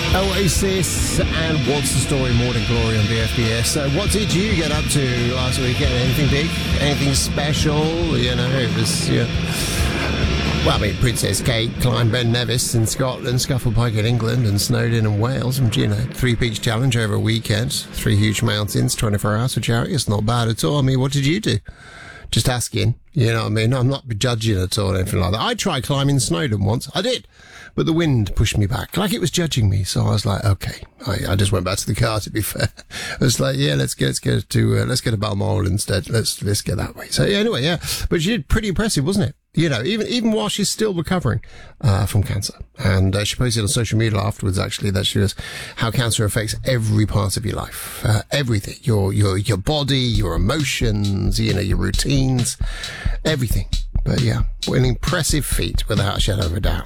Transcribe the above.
Oasis and What's the Story, Morning Glory on BFBS. So what did you get up to last weekend? Anything big? Anything special? You know, it was... Well, I mean, Princess Kate climbed Ben Nevis in Scotland, Scufflepike in England, and Snowdon in Wales. And, you know, 3 Peaks Challenge over a weekend, 3 huge mountains, 24 hours for charity. It's not bad at all. I mean, what did you do? Just asking. You know what I mean? I'm not judging at all or anything like that. I tried climbing Snowdon once. I did. But the wind pushed me back, like it was judging me. So I was like, okay. I just went back to the car, to be fair. I was like, yeah, let's get to Balmoral instead. Let's get that way. So yeah, anyway, yeah. But she did pretty impressive, wasn't it? You know, even while she's still recovering, from cancer. And, she posted on social media afterwards, actually, that she was how cancer affects every part of your life. Everything. Your body, your emotions, you know, your routines, everything. But yeah, an impressive feat without a shadow of a doubt.